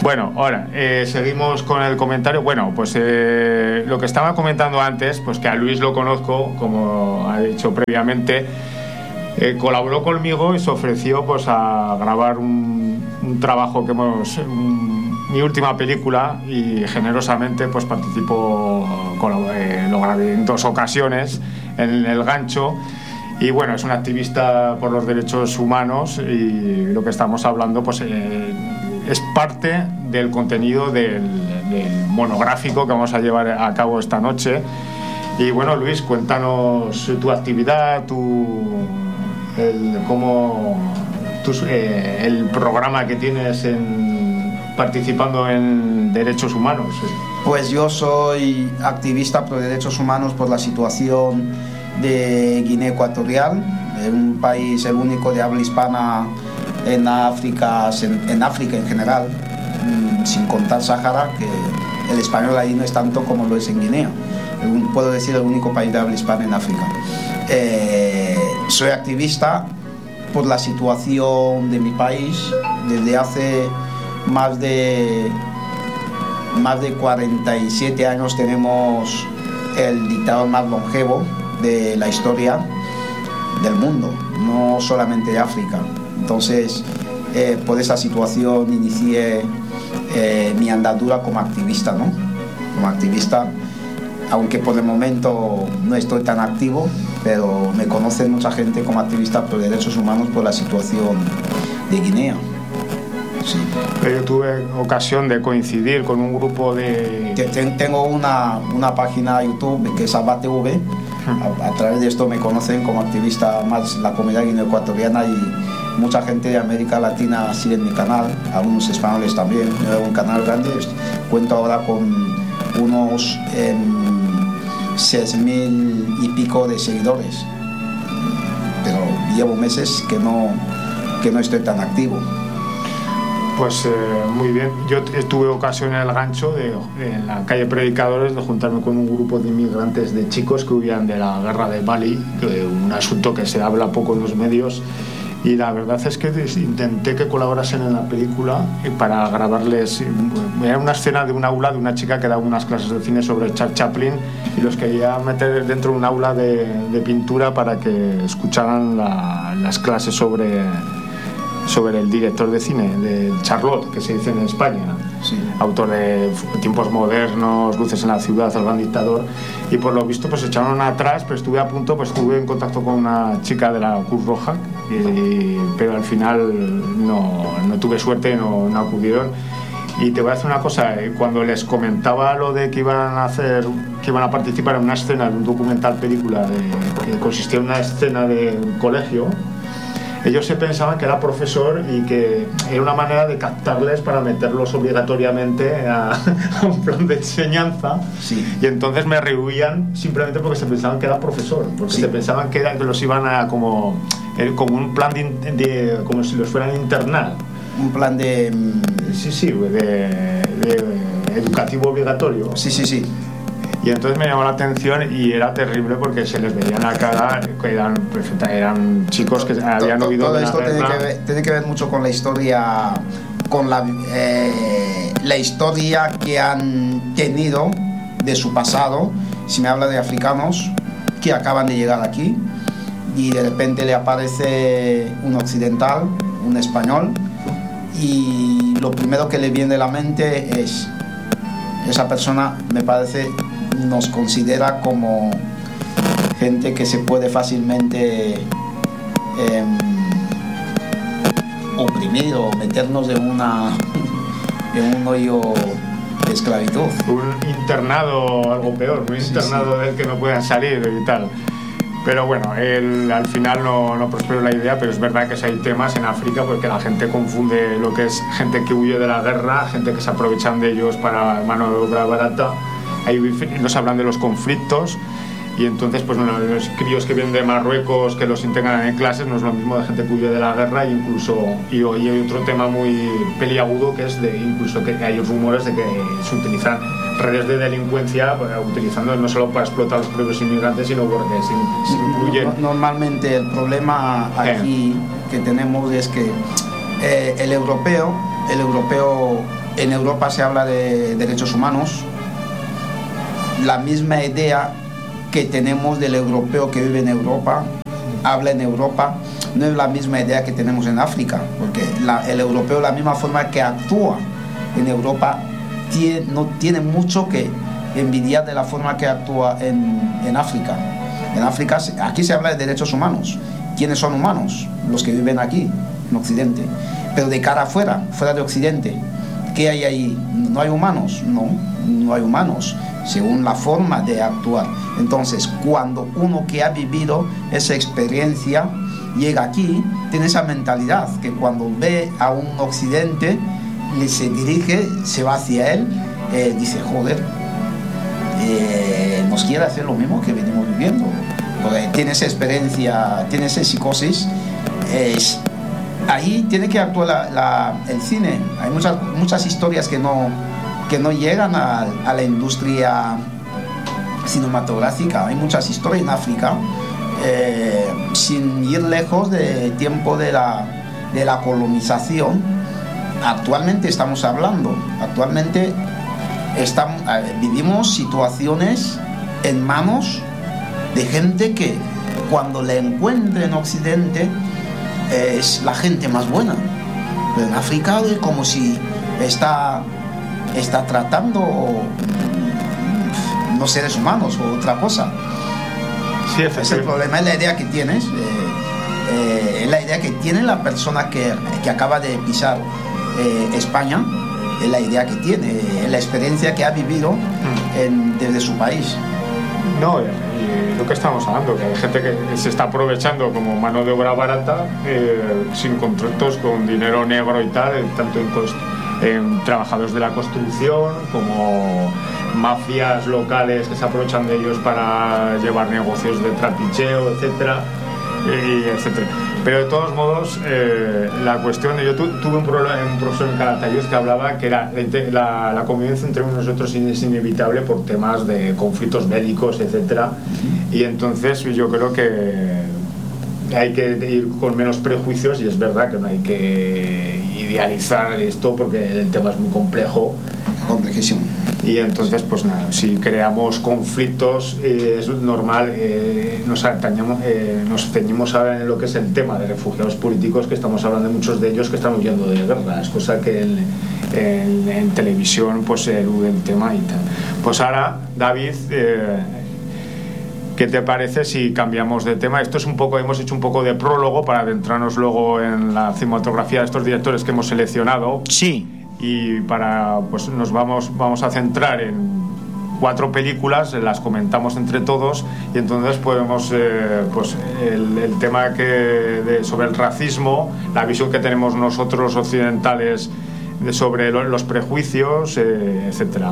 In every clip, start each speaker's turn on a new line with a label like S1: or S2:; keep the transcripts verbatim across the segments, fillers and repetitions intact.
S1: Bueno, ahora, eh, seguimos con el comentario. Bueno, pues eh, lo que estaba comentando antes, pues que a Luis lo conozco, como ha dicho previamente, eh, colaboró conmigo y se ofreció pues a grabar un, un trabajo que hemos... Un, mi última película, y generosamente pues participó, eh, lo grabé en dos ocasiones en El Gancho. Y bueno, es un activista por los derechos humanos, y lo que estamos hablando pues eh, es parte del contenido del, del monográfico que vamos a llevar a cabo esta noche. Y bueno, Luis, cuéntanos tu actividad, tu, el, cómo, tus, eh, el programa que tienes en, participando en derechos humanos.
S2: Pues yo soy activista por derechos humanos por la situación de Guinea Ecuatorial, un país el único de habla hispana en África, en, en África en general, sin contar Sáhara, que el español ahí no es tanto como lo es en Guinea. Puedo decir el único país de habla hispana en África. Eh, soy activista por la situación de mi país. Desde hace más de más de cuarenta y siete años tenemos el dictador más longevo de la historia del mundo, no solamente de África. Entonces, eh, por esa situación inicié eh, mi andadura como activista, ¿no? Como activista, aunque por el momento no estoy tan activo, pero me conoce mucha gente como activista por derechos humanos por la situación de Guinea. Sí.
S1: Yo tuve ocasión de coincidir con un grupo de...
S2: Tengo una, una página YouTube que es Abba T V. A, a través de esto me conocen como activista más la comunidad guineoecuatoriana, y mucha gente de América Latina sigue mi canal, algunos españoles también. Yo tengo un canal grande, cuento ahora con unos eh, seis mil y pico de seguidores, pero llevo meses que no, que no estoy tan activo.
S1: Pues eh, muy bien. Yo tuve ocasión en El Gancho, de, en la calle Predicadores, de juntarme con un grupo de inmigrantes, de chicos que huían de la guerra de Mali, que, un asunto que se habla poco en los medios, y la verdad es que intenté que colaborasen en la película para grabarles. Era una escena de un aula de una chica que daba unas clases de cine sobre Charles Chaplin, y los quería meter dentro de un aula de, de pintura para que escucharan la, las clases sobre... sobre el director de cine, de Charlot, que se dice en España, sí. Autor de Tiempos Modernos, Luces en la Ciudad, El Gran Dictador, y por lo visto pues se echaron atrás, pero estuve a punto, pues estuve en contacto con una chica de la Cruz Roja, y, pero al final no, no tuve suerte, no, no acudieron. Y te voy a decir una cosa, cuando les comentaba lo de que iban a hacer, que iban a participar en una escena de un documental película de, que consistía en una escena de un colegio, ellos se pensaban que era profesor y que era una manera de captarles para meterlos obligatoriamente a, a un plan de enseñanza.
S2: Sí.
S1: Y entonces me rehuían simplemente porque se pensaban que era profesor, porque sí. se pensaban que, era, que los iban a como, como un plan de, de como si los fueran a internar.
S2: Un plan de...
S1: Sí, sí, de, de educativo obligatorio.
S2: Sí, sí, sí.
S1: Y entonces me llamó la atención, y era terrible porque se les veía en la cara que eran, pues, eran chicos que habían
S2: todo,
S1: oído
S2: todo
S1: de la
S2: esto
S1: guerra.
S2: Tiene que, ver, tiene que ver mucho con la historia, con la, eh, la historia que han tenido de su pasado. Si me habla de africanos que acaban de llegar aquí y de repente le aparece un occidental, un español, y lo primero que le viene a la mente es: esa persona, me parece, nos considera como gente que se puede fácilmente eh, oprimir o meternos en una en un hoyo de esclavitud.
S1: Un internado o algo peor, un
S2: sí,
S1: internado
S2: sí.
S1: del que no puedan salir y tal. Pero bueno, él, al final no, no prosperó la idea, pero es verdad que hay temas en África porque la gente confunde lo que es gente que huye de la guerra, gente que se aprovechan de ellos para mano de obra barata. Ahí nos hablan de los conflictos, y entonces pues bueno, los críos que vienen de Marruecos, que los integran en clases, no es lo mismo de gente que huye de la guerra. Y incluso y, y hay otro tema muy peliagudo, que es de incluso que hay rumores de que se utilizan redes de delincuencia, utilizando no solo para explotar a los propios inmigrantes, sino porque se, se incluyen.
S2: Normalmente el problema aquí eh. que tenemos es que eh, el europeo el europeo en Europa se habla de derechos humanos. La misma idea que tenemos del europeo que vive en Europa, habla en Europa, no es la misma idea que tenemos en África, porque la, el europeo, la misma forma que actúa en Europa, tiene, no tiene mucho que envidiar de la forma que actúa en, en África. En África, aquí se habla de derechos humanos. ¿Quiénes son humanos? Los que viven aquí, en Occidente. Pero de cara afuera, fuera de Occidente, ¿qué hay ahí? ¿No hay humanos? No, no hay humanos, según la forma de actuar. Entonces, cuando uno que ha vivido esa experiencia llega aquí, tiene esa mentalidad que cuando ve a un occidente, le se dirige, se va hacia él, eh, dice, joder, eh, nos quiere hacer lo mismo que venimos viviendo. Porque tiene esa experiencia, tiene esa psicosis. Eh, ahí tiene que actuar la, la, el cine. Hay muchas, muchas historias que no, que no llegan a, a la industria cinematográfica. Hay muchas historias en África, eh, sin ir lejos del tiempo de la, de la colonización. Actualmente estamos hablando, actualmente estamos, vivimos situaciones en manos de gente que cuando la encuentre en Occidente es la gente más buena. Pero en África es como si está, está tratando no seres humanos o otra cosa.
S1: Sí,
S2: es el problema, es la idea que tienes, eh, eh, es la idea que tiene la persona que, que acaba de pisar eh, España, es la idea que tiene, es la experiencia que ha vivido en, desde su país.
S1: No, y lo que estamos hablando, que hay gente que se está aprovechando como mano de obra barata, eh, sin contratos, con dinero negro y tal, tanto en, en trabajadores de la construcción como mafias locales que se aprovechan de ellos para llevar negocios de trapicheo, etcétera, y etcétera. Pero de todos modos, eh, la cuestión, yo tu, tuve un, problema, un profesor en Calatayud que hablaba que era la, la, la convivencia entre nosotros es inevitable por temas de conflictos bélicos, etcétera. Y entonces yo creo que hay que ir con menos prejuicios, y es verdad que no hay que idealizar esto porque el tema es muy complejo.
S2: Complejísimo.
S1: Y entonces, pues nada, si creamos conflictos, eh, es normal, eh, nos, atañamos, eh, nos ceñimos ahora en lo que es el tema de refugiados políticos, que estamos hablando de muchos de ellos que están huyendo de guerras, cosa que en, en, en televisión pues se elude el tema y tal. Pues ahora, David, eh, ¿qué te parece si cambiamos de tema? Esto es un poco, hemos hecho un poco de prólogo para adentrarnos luego en la cinematografía de estos directores que hemos seleccionado.
S3: Sí.
S1: Y para, pues nos vamos, vamos a centrar en cuatro películas, las comentamos entre todos y entonces podemos, eh, pues el, el tema que de, sobre el racismo, la visión que tenemos nosotros occidentales de, sobre lo, los prejuicios, eh, etcétera.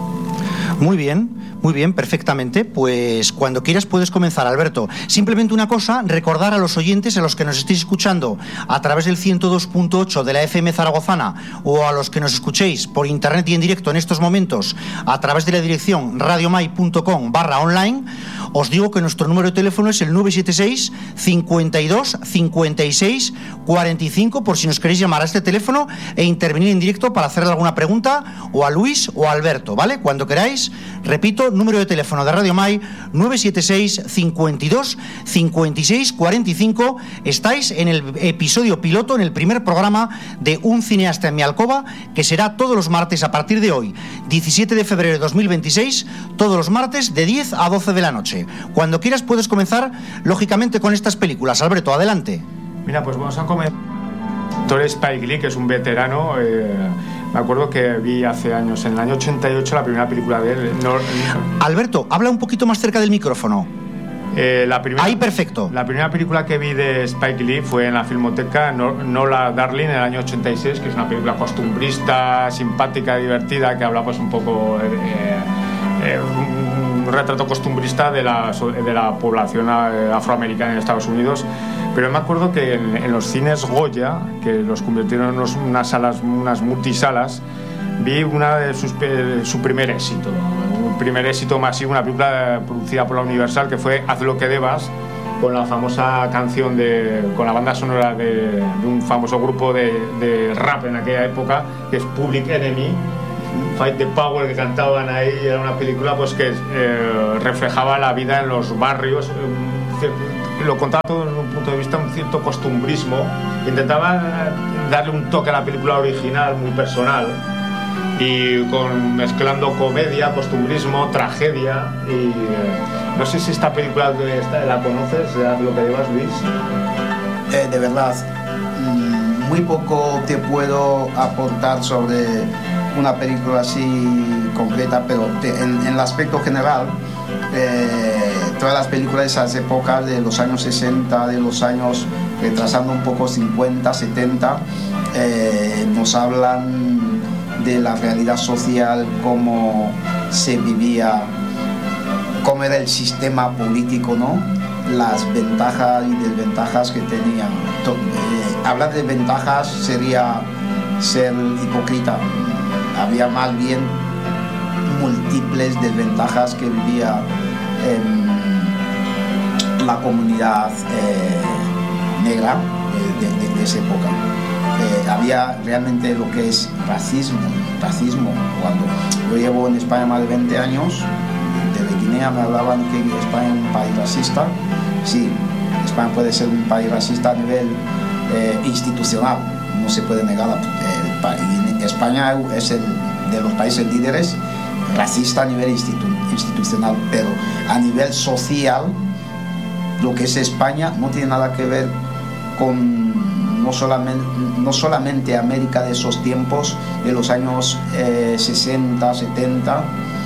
S3: Muy bien, muy bien, perfectamente. Pues cuando quieras puedes comenzar, Alberto. Simplemente una cosa, recordar a los oyentes, a los que nos estéis escuchando a través del ciento dos punto ocho de la F M zaragozana o a los que nos escuchéis por internet y en directo en estos momentos a través de la dirección radiomai.com barra online, os digo que nuestro número de teléfono es el nueve siete seis, cincuenta y dos, cincuenta y seis, cuarenta y cinco, por si nos queréis llamar a este teléfono e intervenir en directo para hacerle alguna pregunta o a Luis o a Alberto, ¿vale? Cuando queráis, repito, número de teléfono de Radio Mai, nueve siete seis, cincuenta y dos, cincuenta y seis, cuarenta y cinco. Estáis en el episodio piloto, en el primer programa de Un cineasta en mi alcoba, que será todos los martes a partir de hoy, diecisiete de febrero de dos mil veintiséis, todos los martes de diez a doce de la noche. Cuando quieras puedes comenzar, lógicamente, con estas películas. Alberto, adelante.
S1: Mira, pues vamos a comenzar. Actor Spike Lee, que es un veterano, eh, me acuerdo que vi hace años, en el año ochenta y ocho, la primera película de él. No, no.
S3: Alberto, habla un poquito más cerca del micrófono.
S1: Eh, la primera,
S3: Ahí, perfecto.
S1: La primera película que vi de Spike Lee fue en la Filmoteca, Nola Darling, en el año ochenta y seis, que es una película costumbrista, simpática, divertida, que habla pues un poco... Eh, eh, un retrato costumbrista de la, de la población afroamericana en Estados Unidos. Pero me acuerdo que en, en los cines Goya, que los convirtieron en unos, unas salas, unas multisalas, vi una de sus, su primer éxito, un primer éxito masivo, una película producida por la Universal, que fue Haz lo que debas, con la famosa canción de, con la banda sonora de, de un famoso grupo de, de rap en aquella época, que es Public Enemy, Fight the Power, que cantaban ahí. Era una película pues que eh, reflejaba la vida en los barrios, un, lo contaba todo desde un punto de vista, un cierto costumbrismo. Intentaba darle un toque a la película original muy personal, y con, mezclando comedia, costumbrismo, tragedia. Y eh, no sé si esta película la conoces, lo que llevas, Luis.
S2: Eh, de verdad, muy poco te puedo aportar sobre una película así concreta, pero te, en, en el aspecto general, eh, todas las películas de esas épocas de los años sesenta, de los años retrasando un poco cincuenta, setenta, eh, nos hablan de la realidad social, cómo se vivía, cómo era el sistema político, ¿no? Las ventajas y desventajas que tenía. Eh, hablar de ventajas sería ser hipócrita. Había más bien múltiples desventajas que vivía eh, la comunidad eh, negra de, de, de esa época. Eh, había realmente lo que es racismo, racismo. Cuando yo llevo en España más de veinte años, desde Guinea me hablaban que España es un país racista. Sí, España puede ser un país racista a nivel eh, institucional, no se puede negar. El país. España es el de los países líderes racista a nivel institu institucional, pero a nivel social, lo que es España no tiene nada que ver con no solamente, no solamente América de esos tiempos, de los años eh, sesenta, setenta,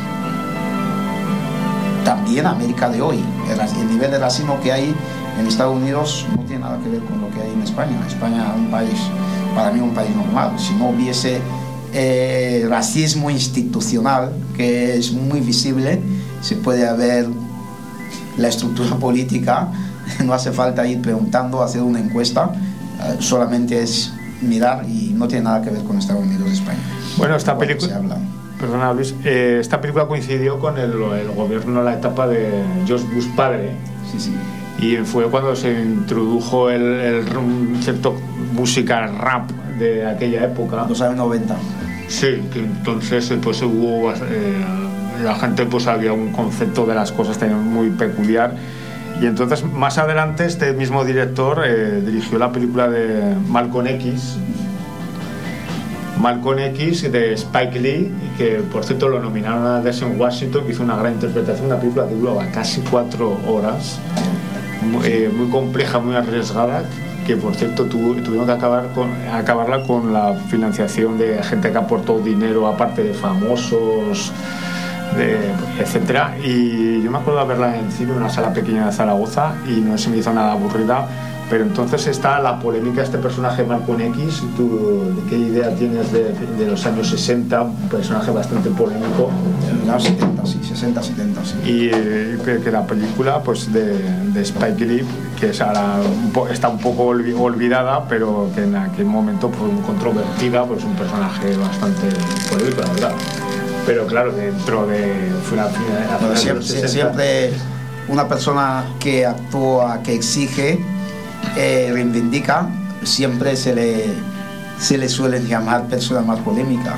S2: también América de hoy. El, el nivel de racismo que hay en Estados Unidos no tiene nada que ver con lo que hay en España. España es un país, para mí, un país normal. Si no hubiese eh, racismo institucional, que es muy visible, se puede ver la estructura política. No hace falta ir preguntando, hacer una encuesta, eh, solamente es mirar, y no tiene nada que ver con Estados Unidos y España.
S1: Bueno, esta película, perdona Luis, eh, esta película coincidió con el, el gobierno, la etapa de George Bush padre.
S2: Sí, sí.
S1: Y fue cuando se introdujo el, el un cierto música rap de aquella época.
S2: Los años noventa.
S1: Sí, que entonces pues hubo, eh, la gente pues había un concepto de las cosas muy peculiar. Y entonces más adelante este mismo director eh, dirigió la película de Malcolm X, Malcolm X de Spike Lee, que por cierto lo nominaron a Denzel Washington, que hizo una gran interpretación, una película que duraba casi cuatro horas, muy, eh, muy compleja, muy arriesgada, que por cierto tu, tuvieron que acabar con, acabarla con la financiación de gente que aportó dinero, aparte de famosos, de, etcétera. Y yo me acuerdo de verla en cine, en una sala pequeña de Zaragoza, y no se me hizo nada aburrida. Pero entonces está la polémica de este personaje Malcolm X. ¿Tú qué idea tienes de, de los años sesenta? Un personaje bastante polémico.
S2: En los setenta, sí, sesenta, setenta, sí.
S1: Y eh, que, que la película pues de, de Spike Lee, que es ahora un po, está un poco olvidada, pero que en aquel momento fue muy controvertida, pues un personaje bastante polémico, la verdad. Pero claro, dentro de... Fue la, la,
S2: bueno, siempre, siempre una persona que actúa, que exige, eh, reivindica, siempre se le, se le suele llamar persona más polémica.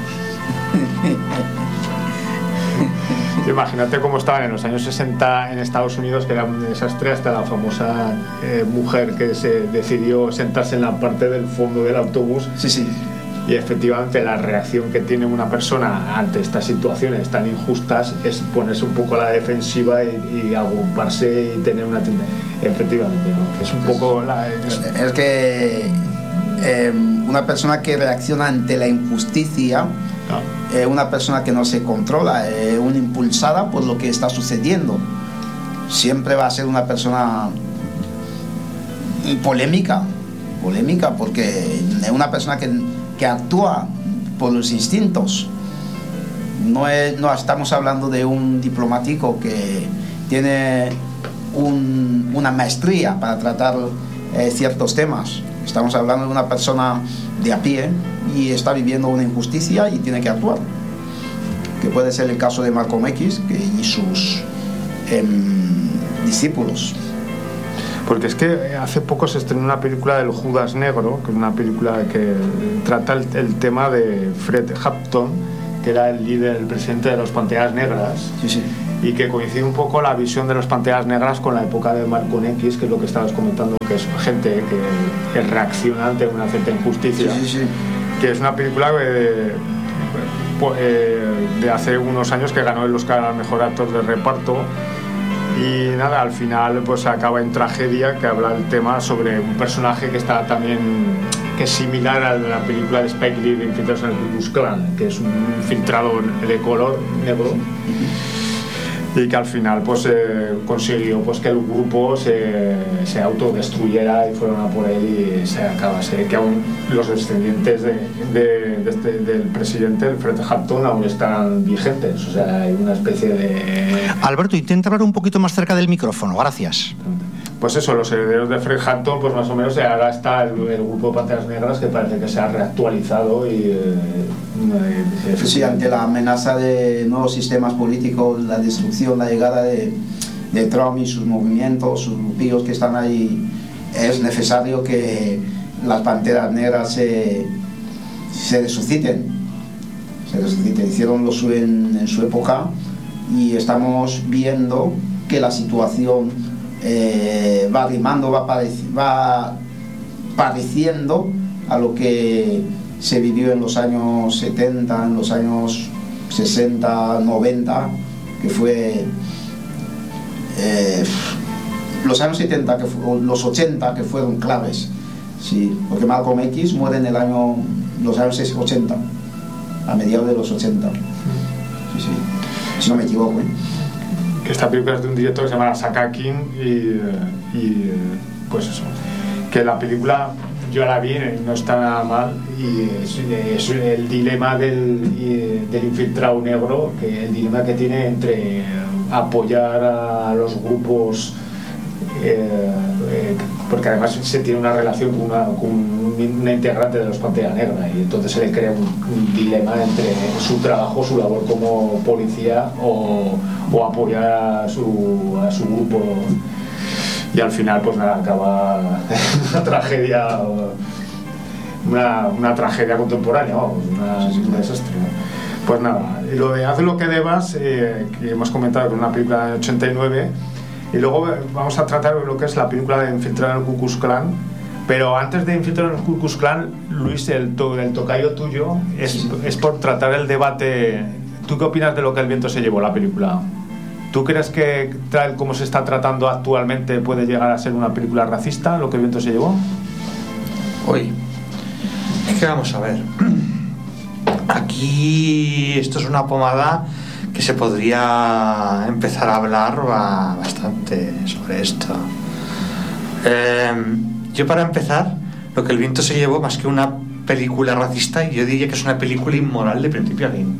S1: Imagínate cómo estaban en los años sesenta en Estados Unidos, que era un desastre, hasta la famosa eh, mujer que se decidió sentarse en la parte del fondo del autobús.
S2: Sí, sí.
S1: Y efectivamente la reacción que tiene una persona ante estas situaciones tan injustas es ponerse un poco a la defensiva y, y agruparse y tener una tendencia. Efectivamente, ¿no? Es un poco la...
S2: Es, es que eh, una persona que reacciona ante la injusticia, no. eh, una persona que no se controla, eh, una impulsada por lo que está sucediendo, siempre va a ser una persona polémica, polémica, porque es una persona que que actúa por los instintos. No, es, no estamos hablando de un diplomático que tiene un, una maestría para tratar eh, ciertos temas. Estamos hablando de una persona de a pie y está viviendo una injusticia y tiene que actuar, que puede ser el caso de Malcolm X que, y sus eh, discípulos.
S1: Porque es que hace poco se estrenó una película del Judas Negro, que es una película que trata el, el tema de Fred Hampton, que era el líder, el presidente de los Panteras Negras.
S2: Sí, sí.
S1: Y que coincide un poco la visión de los Panteras Negras con la época de Malcolm X, que es lo que estabas comentando, que es gente que, que reacciona ante una cierta injusticia.
S2: Sí, sí, sí.
S1: Que es una película de, de hace unos años que ganó el Oscar al mejor actor de reparto. Y nada, al final pues acaba en tragedia, que habla el tema sobre un personaje que está también, que es similar a la película de Spike Lee de Infiltrados en el Ku Klux Klan, que es un infiltrado de color negro, y que al final pues eh, consiguió pues que el grupo se, se autodestruyera y fueron a por él y se acabase, que aún los descendientes de, de, de este, del presidente, el Fred Hampton, aún están vigentes, o sea, hay una especie de...
S3: Alberto, intenta hablar un poquito más cerca del micrófono, gracias.
S1: Pues eso, los herederos de Fred Hampton, pues más o menos ahora está el, el grupo de Panteras Negras, que parece que se ha reactualizado y... Eh, eh,
S2: sí, ante la amenaza de nuevos sistemas políticos, la destrucción, la llegada de, de Trump y sus movimientos, sus grupillos que están ahí, es necesario que las Panteras Negras se, se resuciten. Se resuciten. Hicieron lo suyo en, en su época y estamos viendo que la situación Eh, va rimando, va, pareci- va pareciendo a lo que se vivió en los años setenta, en los años sesenta, noventa, que fue eh, los años setenta, que fue, los ochenta, que fueron claves, sí, porque Malcolm X muere en el año, los años ochenta, a mediados de los ochenta, sí, sí, si no me equivoco, ¿eh?
S1: Que esta película es de un director que se llama Sakakin y, y pues eso, que la película yo la vi y no está nada mal, y es, es el dilema del, del infiltrado negro, que el dilema que tiene entre apoyar a los grupos, eh, eh, porque además se tiene una relación con una, con una integrante de los Pantera Negra, y entonces se le crea un, un dilema entre su trabajo, su labor como policía o, o apoyar a su, a su grupo, y al final pues nada, acaba una tragedia, una, una tragedia contemporánea, vamos, una, un desastre, ¿no? Pues nada, lo de Haz lo que debas, eh, que hemos comentado que es una película de ochenta y nueve. Y luego vamos a tratar lo que es la película de Infiltrado en el Ku Klux Klan. Pero antes de Infiltrado en el Ku Klux Klan, Luis, el, to, el tocayo tuyo, es, es por tratar el debate. ¿Tú qué opinas de lo que el viento se llevó, la película? ¿Tú crees que tal como se está tratando actualmente puede llegar a ser una película racista, lo que el viento se llevó?
S4: Oye, es que vamos a ver. Aquí esto es una pomada que se podría empezar a hablar bastante sobre esto. Eh, yo para empezar, lo que el viento se llevó, más que una película racista, yo diría que es una película inmoral de principio a fin.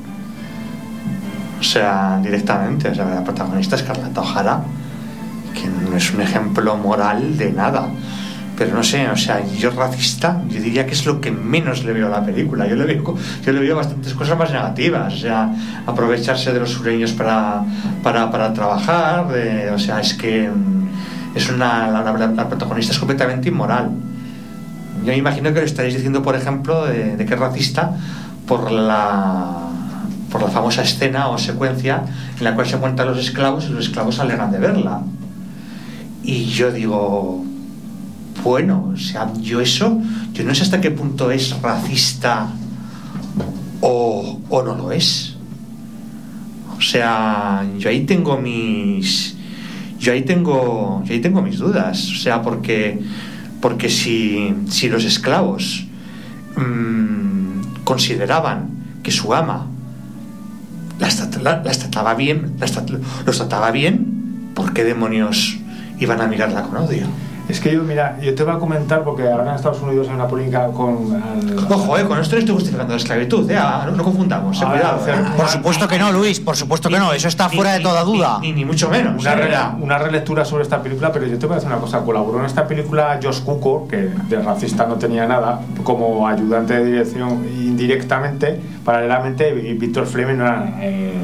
S4: O sea, directamente, o sea, la protagonista es Scarlett O'Hara, que no es un ejemplo moral de nada. Pero no sé, o sea, yo racista, yo diría que es lo que menos le veo a la película. Yo le veo, yo le veo bastantes cosas más negativas, o sea, aprovecharse de los sureños para, para, para trabajar, de, o sea, es que es una, la, la, la protagonista es completamente inmoral. Yo me imagino que lo estaréis diciendo, por ejemplo, de, de que es racista por la, por la famosa escena o secuencia en la cual se encuentran los esclavos y los esclavos se alegran de verla. Y yo digo... Bueno, o sea, yo eso, yo no sé hasta qué punto es racista o, o no lo es. O sea, yo ahí tengo mis, yo ahí tengo, yo ahí tengo mis dudas. O sea, porque, porque si, si los esclavos mmm, consideraban que su ama las, la, las trataba bien, las, los trataba bien, ¿por qué demonios iban a mirarla con odio?
S1: Es que yo, mira, yo te voy a comentar, porque ahora en Estados Unidos hay una polémica con... Al,
S4: Ojo, eh, con esto no estoy justificando la esclavitud, eh, no, no confundamos, eh, cuidado.
S3: Eh. Por supuesto que no, Luis, por supuesto que no, eso está fuera de toda duda.
S4: Ni, ni, ni mucho menos.
S1: Una, re, una relectura sobre esta película, pero yo te voy a decir una cosa, colaboró en esta película Josh Cukor, que de racista no tenía nada, como ayudante de dirección indirectamente, paralelamente, y Víctor Fleming, eh,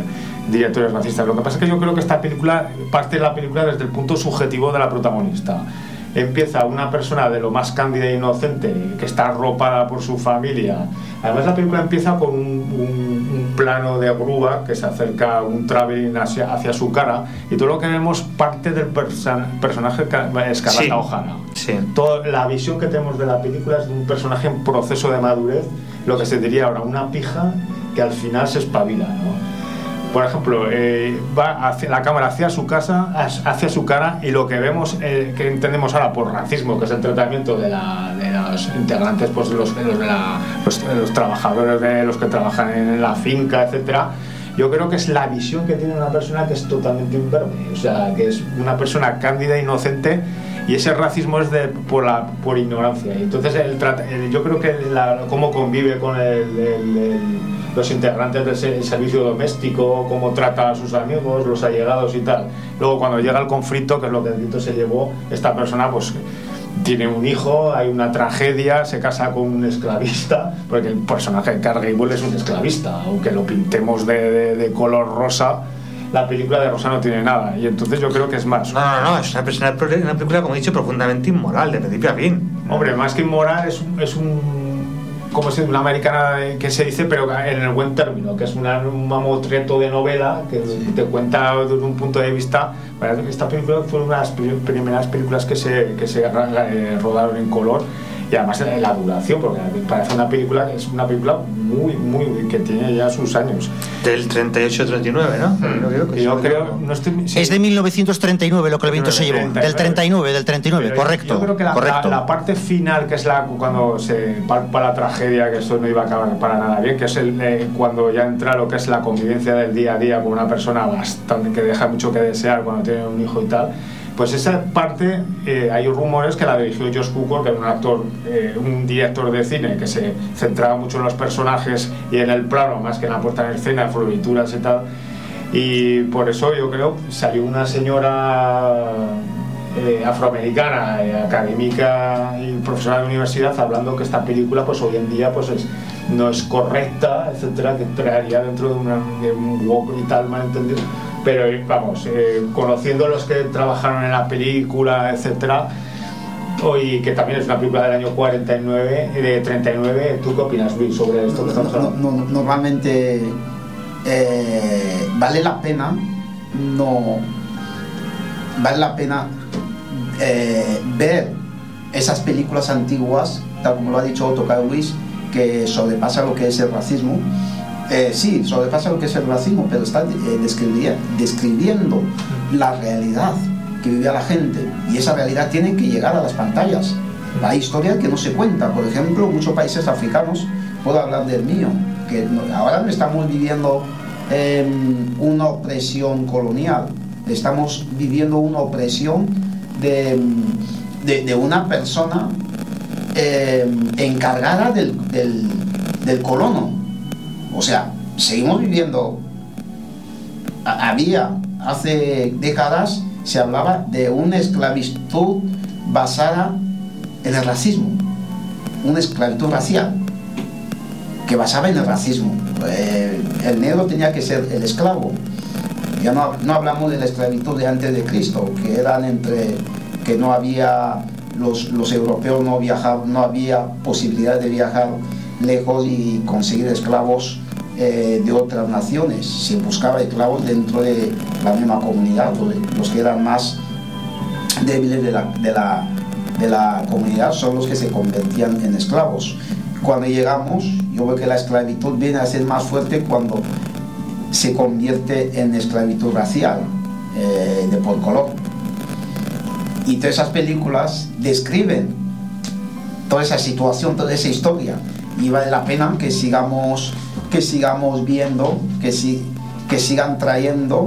S1: directores racistas. Lo que pasa es que yo creo que esta película parte de la película desde el punto subjetivo de la protagonista. Empieza una persona de lo más cándida e inocente, que está arropada por su familia. Además la película empieza con un, un, un plano de grúa que se acerca un traveling hacia, hacia su cara, y todo lo que vemos parte del persa, personaje Escarlata
S4: sí,
S1: O'Hara.
S4: Sí.
S1: Toda la visión que tenemos de la película es de un personaje en proceso de madurez, lo que se diría ahora una pija que al final se espabila, ¿no? Por ejemplo, eh, va hacia la cámara hacia su casa, hacia su cara, y lo que vemos, eh, que entendemos ahora por racismo, que es el tratamiento de, la, de los integrantes, pues los, los, de la, los, los trabajadores, de los que trabajan en la finca, etcétera. Yo creo que es la visión que tiene una persona que es totalmente imberbe, o sea, que es una persona cándida, inocente, y ese racismo es de, por, la, por ignorancia. Y entonces el, el, yo creo que la, cómo convive con el, el, el, los integrantes del servicio doméstico, cómo trata a sus amigos, los allegados y tal. Luego cuando llega el conflicto, que es lo que el grito se llevó, esta persona pues tiene un hijo, hay una tragedia, se casa con un esclavista, porque el personaje de Clark Gable es un esclavista, aunque lo pintemos de, de, de color rosa. La película de rosa no tiene nada, y entonces yo creo que es más.
S4: No, no, no, es una, una, una película, como he dicho, profundamente inmoral, de principio a fin.
S1: Hombre, más que inmoral, es, es un. Como si una americana que se dice, pero en el buen término, que es una, un mamotreto de novela que te cuenta desde un punto de vista. Esta película fue una de las primeras películas que se, que se rodaron en color, y además la duración, porque parece una película, es una película muy, muy, que tiene ya sus años.
S4: Del treinta y ocho treinta y nueve, ¿no?
S1: Mm. Yo creo, yo creo no estoy,
S3: sí. Es de mil novecientos treinta y nueve lo que el viento se llevó. treinta y nueve. Del treinta y nueve, del treinta y nueve, pero correcto.
S1: Yo creo que la,
S3: correcto.
S1: La, la parte final, que es la cuando se palpa la tragedia, que eso no iba a acabar para nada bien, que es el, eh, cuando ya entra lo que es la convivencia del día a día con una persona bastante que deja mucho que desear cuando tiene un hijo y tal. Pues esa parte, eh, hay rumores que la dirigió Josh Cukor, que era un actor, eh, un director de cine que se centraba mucho en los personajes y en el plano, más que en la puesta en escena, en florituras y tal. Y por eso yo creo salió una señora eh, afroamericana, eh, académica y profesora de universidad, hablando que esta película pues hoy en día pues es, no es correcta, etcétera, que entraría dentro de, una, de un woke y tal, malentendido. Pero vamos, eh, conociendo a los que trabajaron en la película, etcétera, y que también es una película del año cuarenta y nueve, de treinta y nueve, ¿tú qué opinas, Luis, sobre esto que estamos hablando?
S2: No, no, normalmente eh, vale la pena, no vale la pena eh, ver esas películas antiguas, tal como lo ha dicho Otto Carl Luis, que sobrepasa lo que es el racismo. Eh, sí, sobrepasa lo que es el racismo, pero está eh, describiendo, describiendo la realidad que vivía la gente, y esa realidad tiene que llegar a las pantallas. Hay historias que no se cuentan. Por ejemplo, muchos países africanos, puedo hablar del mío, que ahora estamos viviendo eh, una opresión colonial, estamos viviendo una opresión de, de, de una persona eh, encargada del, del, del colono. O sea, seguimos viviendo. Había, hace décadas, se hablaba de una esclavitud basada en el racismo, una esclavitud racial que basaba en el racismo. Eh, el negro tenía que ser el esclavo. Ya no, no hablamos de la esclavitud de antes de Cristo, que eran entre que no había los, los europeos no viajaban, no había posibilidad de viajar lejos y conseguir esclavos eh, de otras naciones. Se buscaba esclavos dentro de la misma comunidad, los que eran más débiles de la, de la, de la comunidad son los que se convertían en esclavos. Cuando llegamos, yo veo que la esclavitud viene a ser más fuerte cuando se convierte en esclavitud racial, eh, de por color. Y todas esas películas describen toda esa situación, toda esa historia, y vale la pena que sigamos, que sigamos viendo, que, si, que sigan trayendo.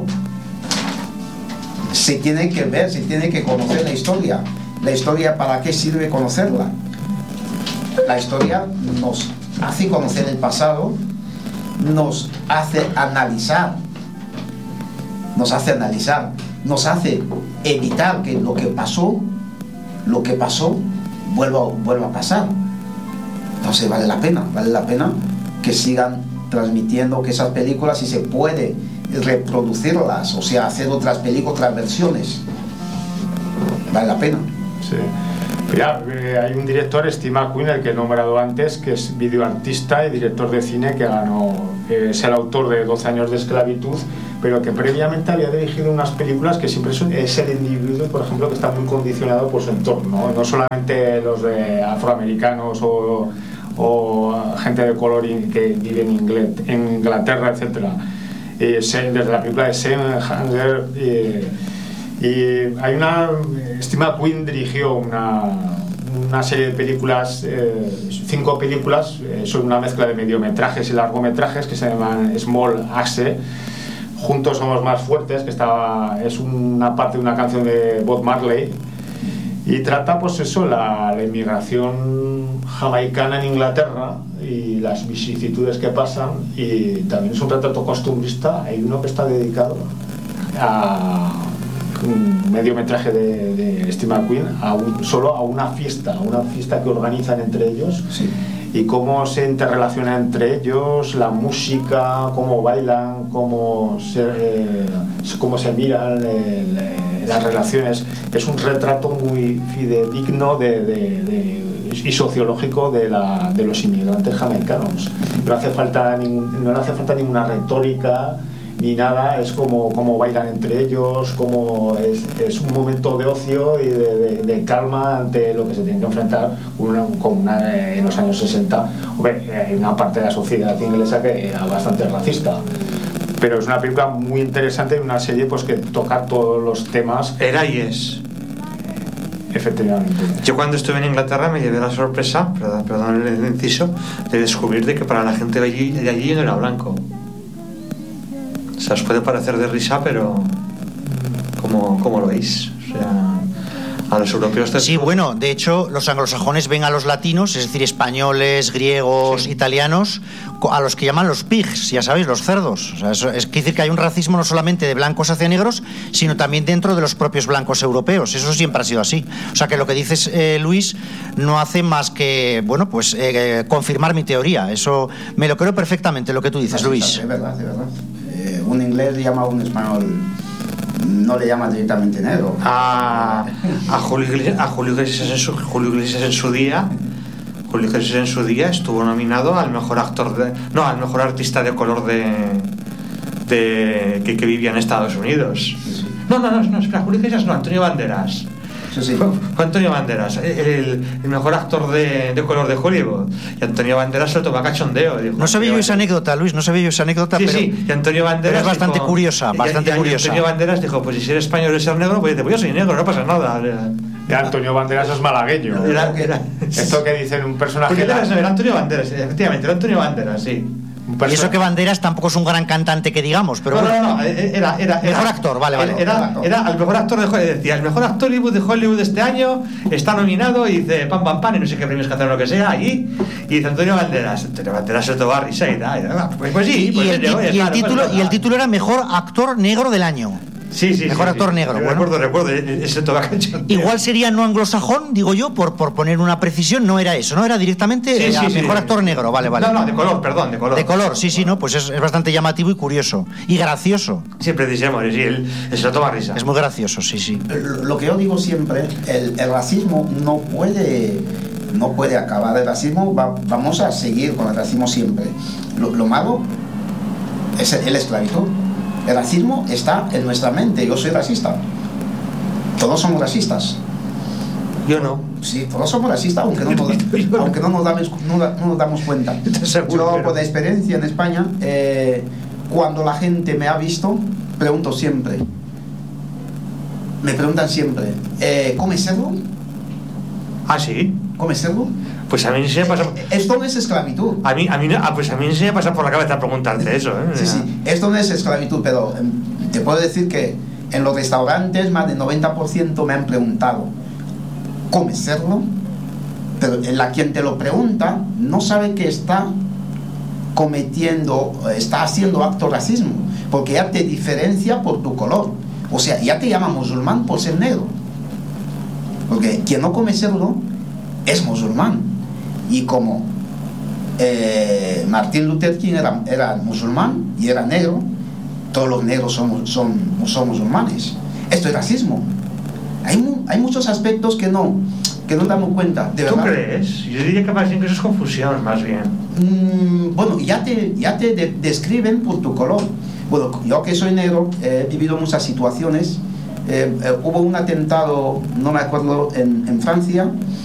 S2: Se tiene que ver, se tiene que conocer la historia. La historia, ¿para qué sirve conocerla? La historia nos hace conocer el pasado, nos hace analizar, nos hace analizar, nos hace evitar que lo que pasó, lo que pasó, vuelva, vuelva a pasar. Entonces vale la pena, vale la pena que sigan transmitiendo, que esas películas, si se puede reproducirlas, o sea, hacer otras películas, otras versiones. Vale la pena.
S1: Sí. Ya, eh, hay un director, Steve McQueen, el que he nombrado antes, que es videoartista y director de cine, que ganó, eh, es el autor de doce años de esclavitud, pero que previamente había dirigido unas películas que siempre son, es el individuo, por ejemplo, que está muy condicionado por su entorno, no solamente los de afroamericanos o, o gente de color que vive en, Ingl en Inglaterra, etcétera. Eh, desde la película de Sam Hanger, eh, y hay una, Steve McQueen dirigió una, una serie de películas, eh, cinco películas, eh, son una mezcla de mediometrajes y largometrajes que se llaman Small Axe, Juntos Somos Más Fuertes, que estaba, es una parte de una canción de Bob Marley, y trata pues eso, la, la inmigración jamaicana en Inglaterra y las vicisitudes que pasan, y también es un retrato costumbrista. Hay uno que está dedicado a un mediometraje de, de Steve McQueen a un, solo a una fiesta, a una fiesta que organizan entre ellos, sí. Y cómo se interrelaciona entre ellos, la música, cómo bailan, cómo se, eh, cómo se miran, eh, eh, las relaciones. Es un retrato muy fidedigno de, de, de, y sociológico de, la, de los inmigrantes jamaicanos. No hace falta ningún, no le hace falta ninguna retórica ni nada, es como, como bailan entre ellos, como es, es un momento de ocio y de, de, de calma ante lo que se tiene que enfrentar con una, con una, eh, en los años sesenta. Hombre, hay una parte de la sociedad inglesa que era bastante racista, pero es una película muy interesante y una serie pues que toca todos los temas.
S4: Era y es.
S1: Efectivamente.
S4: Yo cuando estuve en Inglaterra me llevé la sorpresa, perdón, perdón el inciso, de descubrir de que para la gente de allí, de allí yo no era blanco. O sea, os puede parecer de risa, pero ¿cómo, cómo lo veis? O sea, a los europeos... Te...
S3: Sí, bueno, de hecho, los anglosajones ven a los latinos, es decir, españoles, griegos, sí. italianos, a los que llaman los pigs, ya sabéis, los cerdos. O sea, eso es decir que hay un racismo no solamente de blancos hacia negros, sino también dentro de los propios blancos europeos. Eso siempre ha sido así. O sea, que lo que dices, eh, Luis, no hace más que, bueno, pues eh, confirmar mi teoría. Eso me lo creo perfectamente, lo que tú dices,
S2: no,
S3: Luis.
S2: Es verdad, es verdad. Eh, un inglés le llama a un español, no le llama directamente negro.
S4: A, a, Julio, Iglesias, a Julio, Iglesias en su, Julio Iglesias en su día... Julio Iglesias en su día estuvo nominado al mejor actor de, no, al mejor artista de color de, de que, que vivía en Estados Unidos. Sí. No, no, no, no, espera, Julio Iglesias no, Antonio Banderas.
S2: Sí, sí.
S4: Fue, fue Antonio Banderas, el, el mejor actor de, de color de Hollywood. Y Antonio Banderas se lo toma cachondeo. Dijo,
S3: no sabía yo esa anécdota, Luis, no sabía yo esa anécdota,
S4: sí,
S3: pero,
S4: sí. Y Antonio Banderas
S3: pero es bastante
S4: dijo,
S3: curiosa, bastante
S4: y, y,
S3: curiosa.
S4: Y Antonio Banderas dijo, pues si eres español y ser negro, pues, pues yo soy negro, no pasa nada.
S1: Y Antonio Banderas es malagueño.
S4: Era, era,
S1: Esto que dicen un personaje...
S4: Porque era, era Antonio Banderas, efectivamente, era Antonio Banderas, sí.
S3: Y eso que Banderas tampoco es un gran cantante que digamos, pero
S4: no,
S3: bueno.
S4: no, no, era, era, era
S3: mejor actor, vale, vale.
S4: Era, era, era el mejor actor de Hollywood, decía, el mejor actor de Hollywood este año está nominado y dice pam pam pam y no sé qué premios que hacen o lo que sea allí, y dice Antonio Banderas, Antonio Banderas se toma risa y da, pues, pues sí, pues
S3: y el,
S4: oye,
S3: y,
S4: claro,
S3: el título,
S4: pues,
S3: y el título era mejor actor negro del año.
S4: Sí, sí,
S3: mejor
S4: sí,
S3: actor
S4: sí.
S3: negro.
S4: Bueno. Recuerdo, recuerdo, ese tobacacho.
S3: Igual sería no anglosajón, digo yo, por, por poner una precisión, no era eso, no era directamente
S4: sí, sí,
S3: mejor
S4: sí,
S3: actor
S4: sí.
S3: negro, vale, vale.
S4: No, no, de color, perdón, de color.
S3: De color, sí, sí, no, pues es, es bastante llamativo y curioso. Y gracioso.
S4: Siempre decíamos, sí, él se lo toma risa.
S3: Es muy gracioso, sí, sí.
S2: Lo que yo digo siempre, el, el racismo no puede... no puede acabar. El racismo, va, vamos a seguir con el racismo siempre. Lo, lo malo es el, el esclavitud. El racismo está en nuestra mente. Yo soy racista. Todos somos racistas.
S4: Yo no.
S2: Sí, todos somos racistas, aunque no nos, aunque no nos, damos, no, no nos damos cuenta. Yo, por experiencia en España, eh, cuando la gente me ha visto, pregunto siempre. Me preguntan siempre, eh, ¿comes cerdo?
S4: ¿Ah, sí?
S2: ¿Comes cerdo?
S4: Pues a mí se me pasa...
S2: Esto no es esclavitud.
S4: A mí, a mí, ah, pues a mí se me pasa por la cabeza preguntarte eso, ¿eh?
S2: Sí, sí, esto no es esclavitud, pero eh, te puedo decir que en los restaurantes más del noventa por ciento me han preguntado, ¿comes cerdo? Pero la quien te lo pregunta no sabe que está cometiendo, está haciendo acto de racismo, porque ya te diferencia por tu color. O sea, ya te llama musulmán por ser negro. Porque quien no come cerdo es musulmán. Y como eh, Martin Luther King era, era musulmán y era negro, todos los negros somos, son, somos humanos. Esto es racismo. Hay, mu hay muchos aspectos que no, que no damos cuenta. De
S4: ¿Tú
S2: verdad.
S4: crees? Yo diría que más bien que eso es confusión, más bien.
S2: Mm, bueno, ya te, ya te de describen por tu color. Bueno, yo que soy negro, eh, he vivido muchas situaciones. Eh, eh, hubo un atentado, no me acuerdo, en, en Francia,